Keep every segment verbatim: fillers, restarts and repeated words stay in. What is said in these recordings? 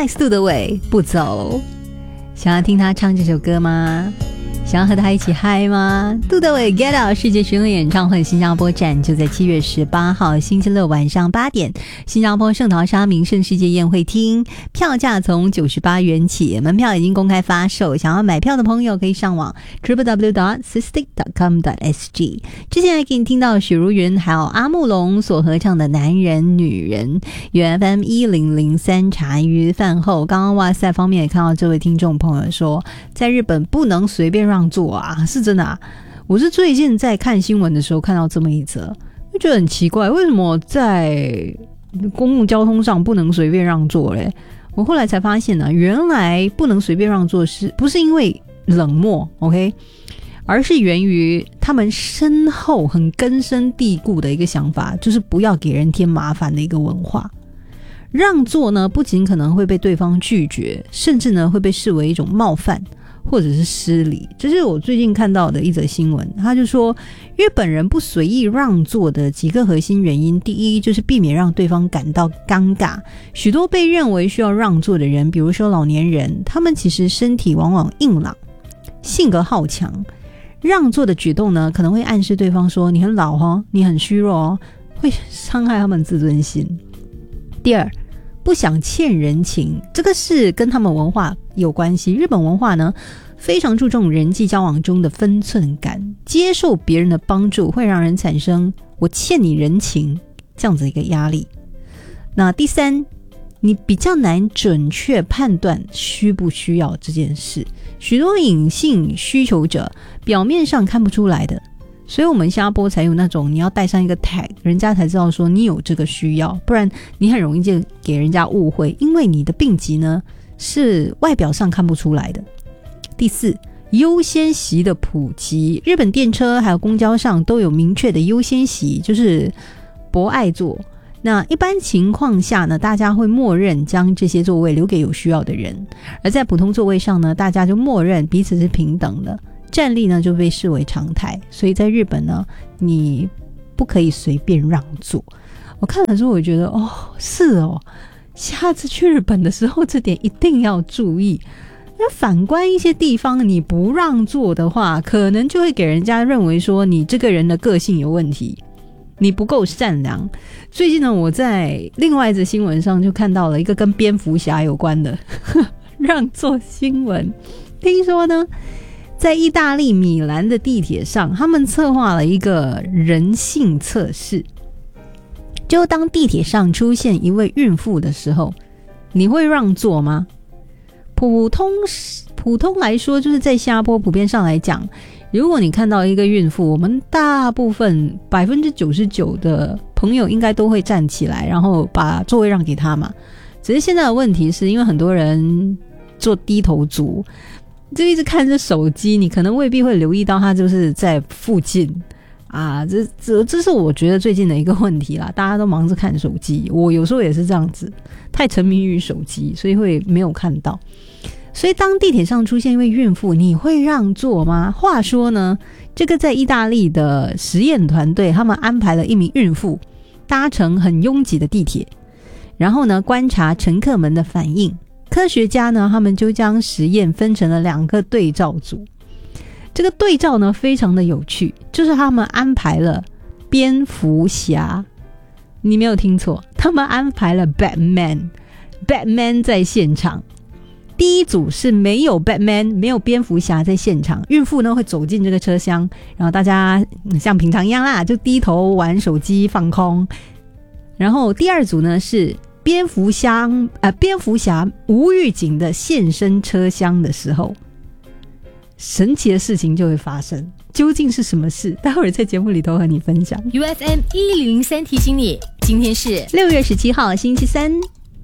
Twice 杜德伟不走，想要听他唱这首歌吗？想要和他一起嗨吗？杜德伟 Get Out 世界巡回演唱会新加坡站就在七月十八号星期六晚上八点，新加坡圣淘沙名胜世界宴会厅，票价从九十八元起，门票已经公开发售，想要买票的朋友可以上网 double-u double-u double-u dot sistik dot com dot s g。 之前还给你听到许茹芸还有阿木龙所合唱的男人女人，由 F M 一零零三茶余饭后。刚刚哇塞方面也看到这位听众朋友说，在日本不能随便让座啊，是真的啊。我是最近在看新闻的时候看到这么一则，就觉得很奇怪，为什么在公共交通上不能随便让座嘞？我后来才发现呢、啊，原来不能随便让座是不是因为冷漠 OK， 而是源于他们深厚很根深蒂固的一个想法，就是不要给人添麻烦的一个文化。让座呢，不仅可能会被对方拒绝，甚至呢会被视为一种冒犯或者是失礼。这是我最近看到的一则新闻，他就说日本人不随意让座的几个核心原因，第一就是避免让对方感到尴尬。许多被认为需要让座的人，比如说老年人，他们其实身体往往硬朗，性格好强，让座的举动呢可能会暗示对方说你很老哦，你很虚弱哦，会伤害他们自尊心。第二，不想欠人情，这个是跟他们文化有关系。日本文化呢非常注重人际交往中的分寸感，接受别人的帮助会让人产生我欠你人情这样子一个压力。那第三，你比较难准确判断需不需要这件事，许多隐性需求者表面上看不出来的，所以我们新加坡才有那种你要带上一个 tag， 人家才知道说你有这个需要，不然你很容易就给人家误会，因为你的病疾呢是外表上看不出来的。第四，优先席的普及，日本电车还有公交上都有明确的优先席，就是博爱座。那一般情况下呢，大家会默认将这些座位留给有需要的人，而在普通座位上呢，大家就默认彼此是平等的，站立呢就被视为常态。所以在日本呢，你不可以随便让座。我看的时候我觉得哦，是哦，下次去日本的时候这点一定要注意。那反观一些地方你不让座的话，可能就会给人家认为说你这个人的个性有问题，你不够善良。最近呢，我在另外一则新闻上就看到了一个跟蝙蝠侠有关的让座新闻。听说呢，在意大利米兰的地铁上，他们策划了一个人性测试，就当地铁上出现一位孕妇的时候，你会让座吗？普通普通来说，就是在新加坡普遍上来讲，如果你看到一个孕妇，我们大部分百分之九十九的朋友应该都会站起来，然后把座位让给她嘛。只是现在的问题是因为很多人做低头族，就一直看着手机，你可能未必会留意到他就是在附近啊。这这这是我觉得最近的一个问题啦，大家都忙着看手机，我有时候也是这样子，太沉迷于手机，所以会没有看到。所以当地铁上出现一位孕妇，你会让座吗？话说呢，这个在意大利的实验团队，他们安排了一名孕妇搭乘很拥挤的地铁，然后呢观察乘客们的反应。科学家呢，他们就将实验分成了两个对照组。这个对照呢非常的有趣，就是他们安排了蝙蝠侠，你没有听错，他们安排了 Batman Batman 在现场。第一组是没有 Batman 没有蝙蝠侠在现场，孕妇呢会走进这个车厢，然后大家像平常一样啦，就低头玩手机放空。然后第二组呢是蝙蝠侠呃蝙蝠侠无预警的现身车厢的时候，神奇的事情就会发生。究竟是什么事？待会儿在节目里头和你分享。 U F M 一零零三提醒你，今天是六月十七号星期三。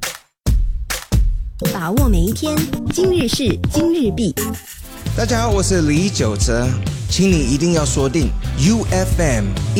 把握每一天，今日事今日毕。 大家好，我是李玖哲，请你一定要锁定 U F M